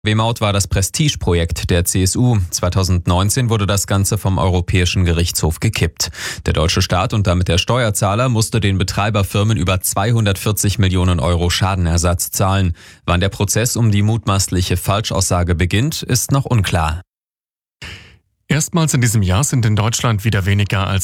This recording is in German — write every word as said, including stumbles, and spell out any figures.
W-Maut war das Prestigeprojekt der C S U. zweitausendneunzehn wurde das Ganze vom Europäischen Gerichtshof gekippt. Der deutsche Staat und damit der Steuerzahler musste den Betreiberfirmen über zweihundertvierzig Millionen Euro Schadenersatz zahlen. Wann der Prozess um die mutmaßliche Falschaussage beginnt, ist noch unklar. Erstmals in diesem Jahr sind in Deutschland wieder weniger als